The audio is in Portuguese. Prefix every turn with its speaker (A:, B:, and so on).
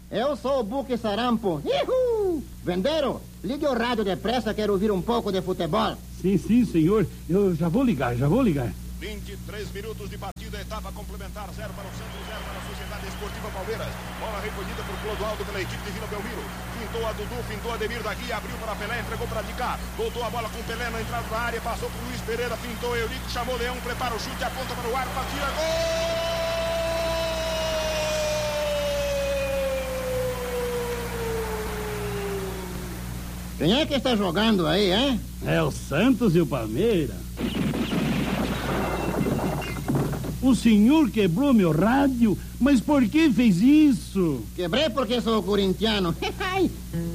A: Eu sou o Buque Sarampo. Ihu! Vendeiro, ligue o rádio depressa, quero ouvir um pouco de futebol.
B: Sim, senhor. Eu já vou ligar.
C: 23 minutos de partida, etapa complementar, 0 para o Santos, 0 para a Sociedade Esportiva Palmeiras. Bola recolhida por Clodoaldo pela equipe de Vila Belmiro. Fintou a Dudu, fintou a Ademir da Guia, abriu para Pelé, entregou para Dicá. Voltou a bola com Pelé na entrada da área, passou para Luiz Pereira, fintou Eurico, chamou Leão, prepara o chute, aponta para o ar, tira, gol!
A: Quem é que está jogando aí, hein?
B: É o Santos e o Palmeiras. O senhor quebrou meu rádio, mas por que fez isso?
A: Quebrei porque sou corintiano.